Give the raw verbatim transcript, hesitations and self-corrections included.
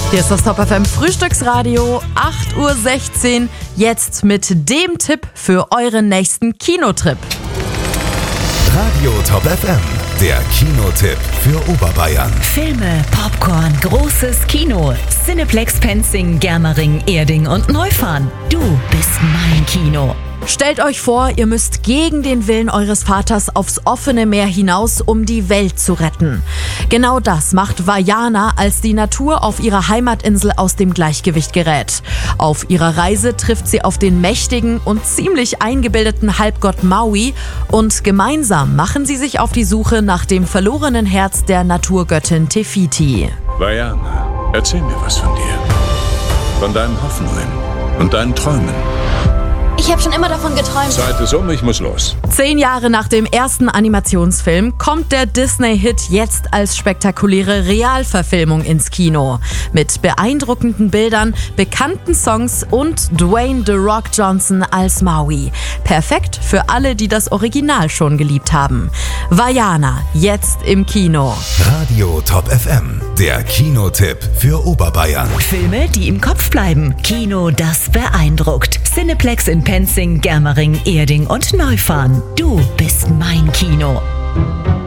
Hier ist das Top F M Frühstücksradio, acht Uhr sechzehn, jetzt mit dem Tipp für euren nächsten Kinotrip. Radio Top F M, der Kinotipp für Oberbayern. Filme, Popcorn, großes Kino. Cineplex Penzing, Germering, Erding und Neufahren. Du bist mein Kino. Stellt euch vor, ihr müsst gegen den Willen eures Vaters aufs offene Meer hinaus, um die Welt zu retten. Genau das macht Vaiana, als die Natur auf ihrer Heimatinsel aus dem Gleichgewicht gerät. Auf ihrer Reise trifft sie auf den mächtigen und ziemlich eingebildeten Halbgott Maui und gemeinsam machen sie sich auf die Suche nach dem verlorenen Herz der Naturgöttin Te Fiti. Vaiana, erzähl mir was von dir. Von deinen Hoffnungen und deinen Träumen. Ich habe schon immer davon geträumt. Zeit ist um, ich muss los. Zehn Jahre nach dem ersten Animationsfilm kommt der Disney-Hit jetzt als spektakuläre Realverfilmung ins Kino. Mit beeindruckenden Bildern, bekannten Songs und Dwayne The Rock Johnson als Maui. Perfekt für alle, die das Original schon geliebt haben. Vaiana, jetzt im Kino. Radio Top F M, der Kinotipp für Oberbayern. Filme, die im Kopf bleiben. Kino, das beeindruckt. Cineplex in Penzing, Germering, Erding und Neufahren. Du bist mein Kino.